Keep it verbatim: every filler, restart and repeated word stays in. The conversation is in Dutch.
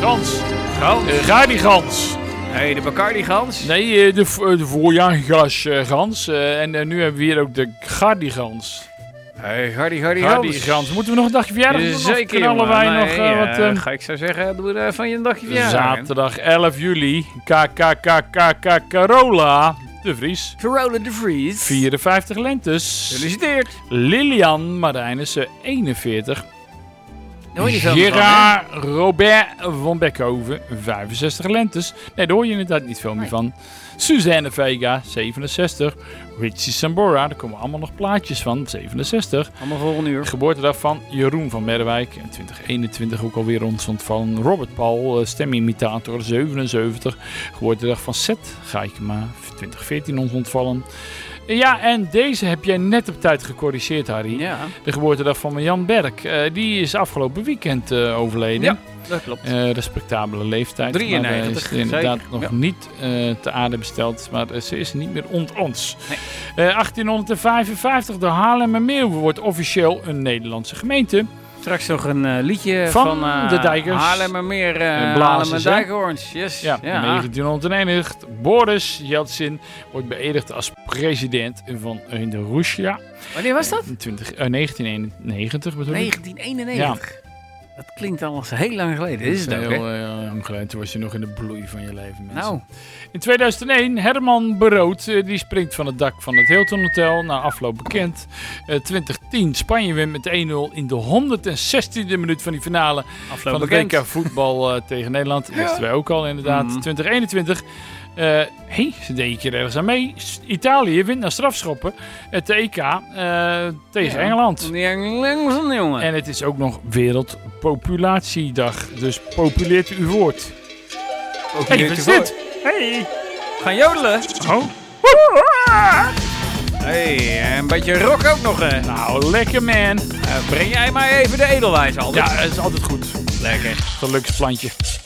gans. Gans? Uh, Gardigans. Hey, de Bacardi-gans? Nee, uh, de, uh, de voorjaargas uh, gans. Uh, en uh, nu hebben we hier ook de Gardigans. Hey, Gardi, Gardi, Gardigans. Moeten we nog een dagje verjaardag doen? Zeker, jongen. Wij nee, nog uh, uh, wat... Um, ga ik zo zeggen, doe er van je een dagje verjaardag. Zaterdag elf juli. K K K K K Carola de Vries. Carola de Vries. vierenvijftig lentes. Gefeliciteerd. Lilian Marijnissen, eenenveertig. Gerard Gerard Robert van Beckhoven, vijfenzestig lentes. Nee, daar hoor je inderdaad niet veel meer nee. van. Suzanne Vega, zevenenzestig. Richie Sambora, daar komen allemaal nog plaatjes van, zevenenzestig. Allemaal volgende uur. Geboortedag van Jeroen van Merwijk, in twintig eenentwintig ook alweer ontstond van Robert Paul, stemimitator, zevenenzeventig. Geboortedag van Seth Gaikema, twintig veertien ontvallen. Ja, en deze heb jij net op tijd gecorrigeerd, Harry. Ja. De geboortedag van Jan Berk. Uh, die is afgelopen weekend uh, overleden. Ja, dat klopt. Uh, respectabele leeftijd. drieënnegentig, maar uh, is inderdaad zeker. nog ja. niet uh, te aarde besteld. Maar uh, ze is niet meer onder ons. Nee. Uh, achttienhonderdvijfenvijftig, de Haarlemmermeer wordt officieel een Nederlandse gemeente. Straks nog een uh, liedje van, van uh, de Dijkers. Haarlemmermeer, uh, Blazers, Haarlemmer yes. Ja, ja. negentienhonderdeenentig. Boris Yeltsin wordt beëdigd als president van de Russia. Wanneer was dat? twintig, uh, negentien eenennegentig bedoel ik. negentien eenennegentig. Ja. Dat klinkt al heel lang geleden. Is het ook, heel uh, lang geleden. Toen was je nog in de bloei van je leven, mensen. Nou. In tweeduizend één, Herman Beroot, uh, die springt van het dak van het Hilton Hotel. Na afloop bekend. Uh, twintig tien, Spanje wint met één nul in de honderdzestiende minuut van die finale. Afloop van de W K voetbal uh, tegen Nederland. Dat wisten wij ook al inderdaad. Mm. twintig eenentwintig. Uh, hey, ze deed een keer ergens aan mee. Italië wint naar strafschoppen het E K uh, tegen ja, Engeland. Die Engelsen, jongen. En het is ook nog Wereldpopulatiedag. Dus populeert uw woord. Hé, hey, wat is dit? Hey, gaan jodelen. Oh. Hey, een beetje rock ook nog, hè? Nou, lekker, man. Uh, breng jij maar even de edelwijs, Albert. Ja, dat is altijd goed. Lekker. Geluksplantje.